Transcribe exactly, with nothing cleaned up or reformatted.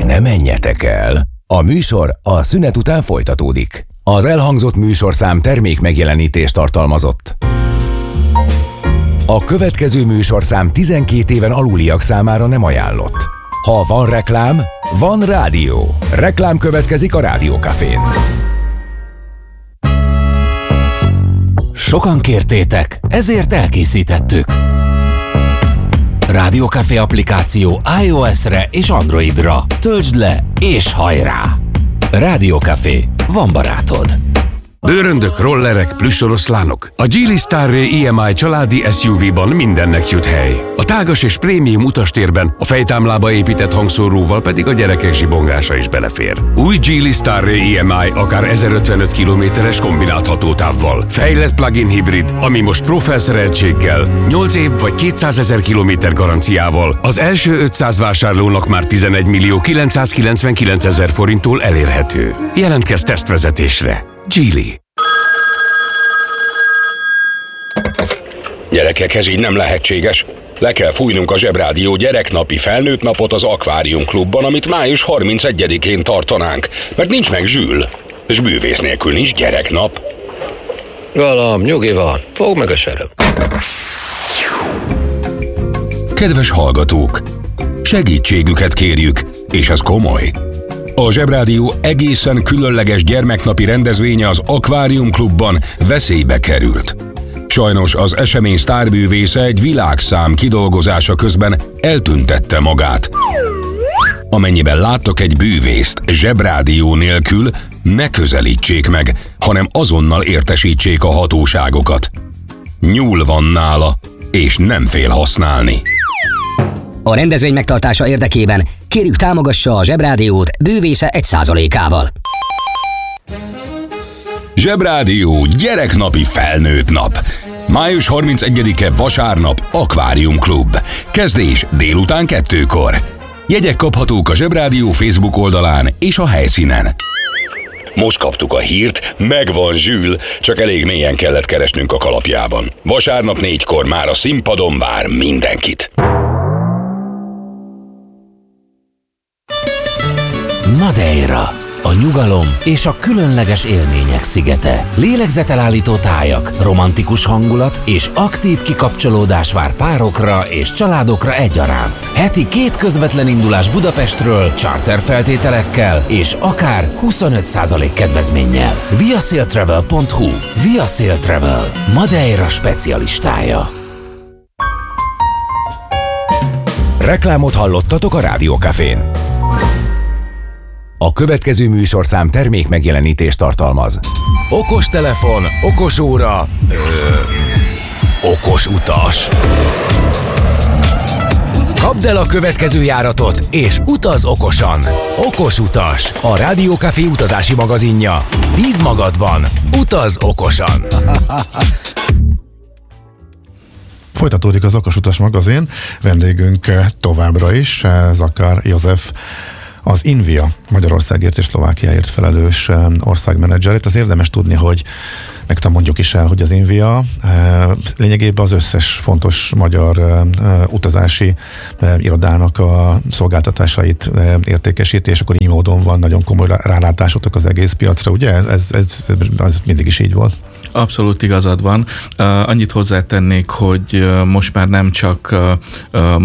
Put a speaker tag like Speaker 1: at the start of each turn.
Speaker 1: Még ne menjetek el. A műsor a szünet után folytatódik. Az elhangzott műsorszám termék megjelenítést tartalmazott. A következő műsorszám tizenkét éven aluliak számára nem ajánlott. Ha van reklám, van rádió. Reklám következik a Rádió Cafén.
Speaker 2: Sokan kértétek, ezért elkészítettük. Rádió Café applikáció iOS-re és Androidra. Töltsd le és hajrá! Rádió Café, van barátod.
Speaker 3: Bőröndök, rollerek, plüssoroszlánok. A Geely Starray i em i családi es u vé-ban mindennek jut hely. A tágas és prémium utastérben, a fejtámlába épített hangszóróval pedig a gyerekek zsibongása is belefér. Új Geely Starray i em i akár ezerötvenöt kilométeres kombinált hatótávval. Fejlett plug-in hibrid, ami most Pro felszereltséggel, nyolc év vagy kétszázezer kilométer garanciával az első ötszáz vásárlónak már tizenegy millió kilencszázkilencvenkilencezer forinttól elérhető. Jelentkezz tesztvezetésre. Geely.
Speaker 4: Gyerekek, ez így nem lehetséges. Le kell fújnunk a Zsebrádió gyereknapi felnőtt napot az Akvárium Klubban, amit május harmincegyedikén tartanánk, mert nincs meg Zsül, és bűvész nélkül nincs gyereknap.
Speaker 5: Galam, nyugi van, fogd meg a serem.
Speaker 1: Kedves hallgatók, segítségüket kérjük, és ez komoly. A Zsebrádió egészen különleges gyermeknapi rendezvénye az Akvárium Klubban veszélybe került. Sajnos az esemény sztárbűvésze egy világszám kidolgozása közben eltüntette magát. Amennyiben láttok egy bűvészt Zsebrádió nélkül, ne közelítsék meg, hanem azonnal értesítsék a hatóságokat. Nyúl van nála, és nem fél használni.
Speaker 6: A rendezvény megtartása érdekében kérjük, támogassa a Zsebrádiót bővése egy százalékával.
Speaker 1: Zsebrádió gyereknapi felnőtt nap. május harmincegyedike vasárnap Akvárium Klub. Kezdés délután kettőkor. Jegyek kaphatók a Zsebrádió Facebook oldalán és a helyszínen.
Speaker 4: Most kaptuk a hírt, megvan Zsül, csak elég mélyen kellett keresnünk a kalapjában. Vasárnap négykor már a színpadon vár mindenkit.
Speaker 2: Madeira, a nyugalom és a különleges élmények szigete. Lélegzetelállító tájak, romantikus hangulat és aktív kikapcsolódás vár párokra és családokra egyaránt. Heti két közvetlen indulás Budapestről, charter feltételekkel és akár huszonöt százalék kedvezménnyel. viasailtravel pont hu. Viasail Travel, Madeira specialistája.
Speaker 1: Reklámot hallottatok a Rádió Cafén. A következő műsorszám termék megjelenítést tartalmaz. Okos telefon, okos óra, ö, okos utas. Kapd el a következő járatot, és utaz okosan. Okos utas, a Rádió Café utazási magazinja. Bíz magadban, utaz okosan.
Speaker 7: Folytatódik az Okos Utas magazin, vendégünk továbbra is, Zakar József, az Invia Magyarországért és Szlovákiáért felelős országmenedzser. Itt az érdemes tudni, hogy meg mondjuk is el, hogy az Invia lényegében az összes fontos magyar utazási irodának a szolgáltatásait értékesíti, és akkor így módon van nagyon komoly rálátásotok az egész piacra, ugye? Ez, ez, ez mindig is így volt.
Speaker 8: Abszolút igazad van. Uh, annyit hozzátennék, hogy uh, most már nem csak uh,